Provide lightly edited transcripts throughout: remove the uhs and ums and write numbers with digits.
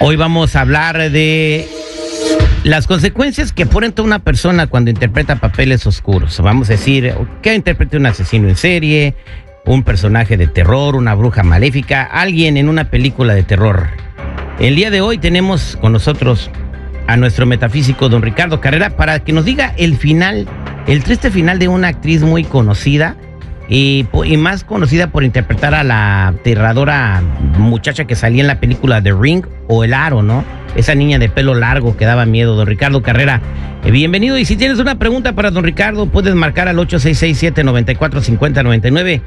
Hoy vamos a hablar de las consecuencias que afronta una persona cuando interpreta papeles oscuros. Vamos a decir, que interprete un asesino en serie, un personaje de terror, una bruja maléfica, alguien en una película de terror. El día de hoy tenemos con nosotros a nuestro metafísico don Ricardo Carrera para que nos diga el final, el triste final de una actriz muy conocida y más conocida por interpretar a la aterradora muchacha que salía en la película The Ring o El Aro, ¿no? Esa niña de pelo largo que daba miedo, don Ricardo Carrera. Bienvenido, y si tienes una pregunta para don Ricardo, puedes marcar al 866-794-5099,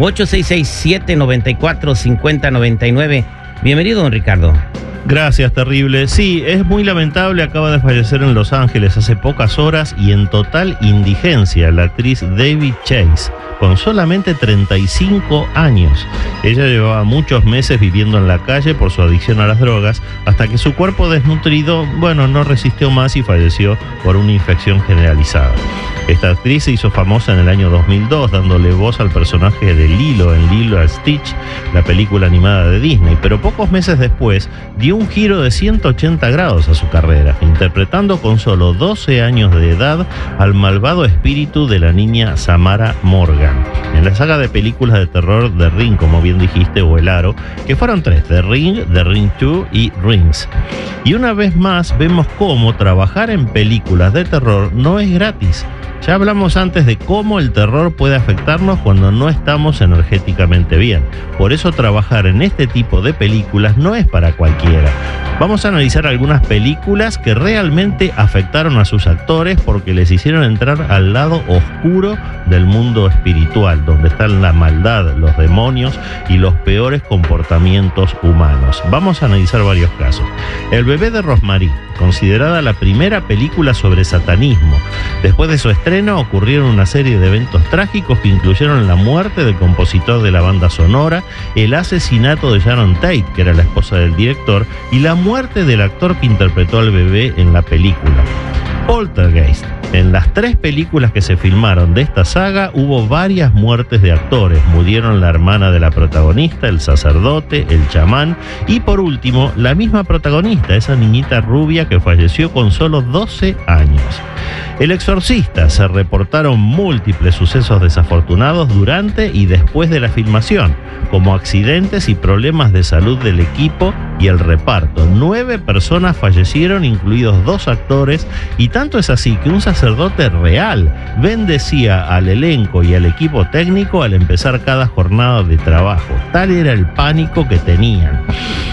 866-794-5099. Bienvenido, don Ricardo. Gracias, terrible. Sí, es muy lamentable, acaba de fallecer en Los Ángeles hace pocas horas y en total indigencia la actriz Debbie Chase, con solamente 35 años. Ella llevaba muchos meses viviendo en la calle por su adicción a las drogas, hasta que su cuerpo desnutrido, no resistió más y falleció por una infección generalizada. Esta actriz se hizo famosa en el año 2002, dándole voz al personaje de Lilo en Lilo & Stitch, la película animada de Disney, pero pocos meses después dio un giro de 180 grados a su carrera, interpretando con solo 12 años de edad al malvado espíritu de la niña Samara Morgan, en la saga de películas de terror The Ring, como bien dijiste, o El Aro, que fueron 3, The Ring 2 y Rings. Y una vez más vemos cómo trabajar en películas de terror no es gratis. Ya hablamos antes de cómo el terror puede afectarnos cuando no estamos energéticamente bien. Por eso trabajar en este tipo de películas no es para cualquiera. Vamos a analizar algunas películas que realmente afectaron a sus actores porque les hicieron entrar al lado oscuro del mundo espiritual, donde están la maldad, los demonios y los peores comportamientos humanos. Vamos a analizar varios casos. El bebé de Rosemary, considerada la primera película sobre satanismo. Después de su estreno ocurrieron una serie de eventos trágicos que incluyeron la muerte del compositor de la banda sonora, el asesinato de Sharon Tate, que era la esposa del director, y la muerte del actor que interpretó al bebé en la película. Poltergeist. En las 3 películas que se filmaron de esta saga hubo varias muertes de actores. Murieron la hermana de la protagonista, el sacerdote, el chamán y por último la misma protagonista, esa niñita rubia que falleció con solo 12 años. El Exorcista. Se reportaron múltiples sucesos desafortunados durante y después de la filmación, como accidentes y problemas de salud del equipo y el reparto. 9 personas fallecieron, incluidos 2 actores, y tanto es así que un sacerdote real bendecía al elenco y al equipo técnico al empezar cada jornada de trabajo. Tal era el pánico que tenían.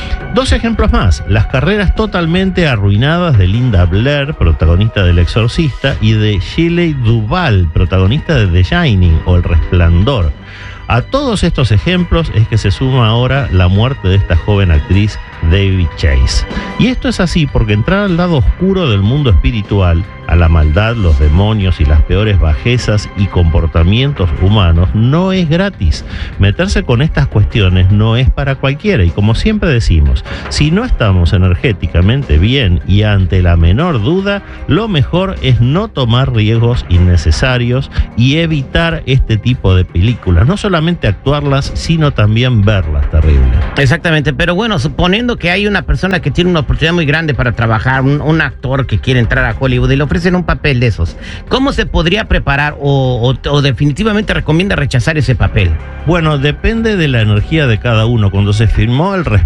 2 ejemplos más: las carreras totalmente arruinadas de Linda Blair, protagonista del Exorcista, y de Shelley Duvall, protagonista de The Shining o El Resplandor. A todos estos ejemplos es que se suma ahora la muerte de esta joven actriz Debbie Chase. Y esto es así porque entrar al lado oscuro del mundo espiritual, a la maldad, los demonios y las peores bajezas y comportamientos humanos no es gratis. Meterse con estas cuestiones no es para cualquiera, y como siempre decimos, si no estamos energéticamente bien y ante la menor duda, lo mejor es no tomar riesgos innecesarios y evitar este tipo de películas. No solamente actuarlas, sino también verlas, terrible. Exactamente, pero bueno, suponiendo que hay una persona que tiene una oportunidad muy grande para trabajar, un actor que quiere entrar a Hollywood y le ofrecen un papel de esos, ¿cómo se podría preparar o definitivamente recomienda rechazar ese papel? Bueno, depende de la energía de cada uno. Cuando se filmó El